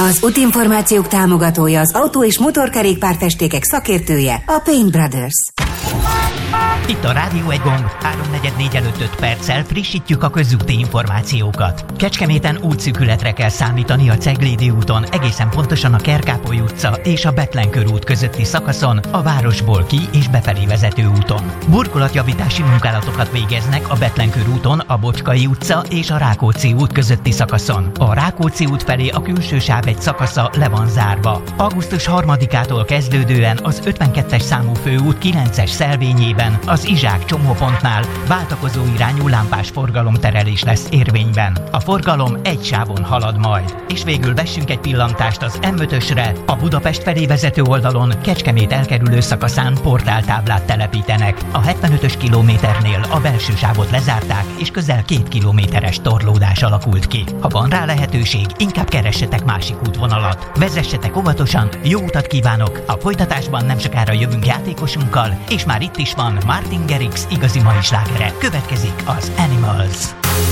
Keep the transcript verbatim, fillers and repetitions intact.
Az útinformációk támogatója, az autó- és motorkerékpárfestékek szakértője, a Paint Brothers. Itt a Rádió egy gong, háromnegyed előtt öt perccel frissítjük a közúti információkat. Kecskeméten útszűkületre kell számítani a Ceglédi úton, egészen pontosan a Kerkápoly utca és a Bethlen körút közötti szakaszon, a városból ki és befelé vezető úton. Burkolatjavítási munkálatokat végeznek a Bethlen körúton, a Bocskai utca és a Rákóczi út közötti szakaszon. A Rákóczi út felé a külső sáv egy szakasza le van zárva. augusztus harmadikától kezdődően az ötvenkettes számú főút kilences szelvényében az Izsák csomópontnál váltakozó irányú lámpás forgalomterelés lesz érvényben. A forgalom egy sávon halad majd. És végül vessünk egy pillantást az em ötösre. A Budapest felé vezető oldalon Kecskemét elkerülő szakaszán portáltáblát telepítenek. A hetvenötös kilométernél a belső sávot lezárták, és közel két kilométeres torlódás alakult ki. Ha van rá lehetőség, inkább keressetek másik útvonalat. Vezessetek óvatosan, jó utat kívánok! A folytatásban nem sokára jövünk játékosunkkal, és már itt is van Martin Garrix igazi mai slágere. Következik az Animals.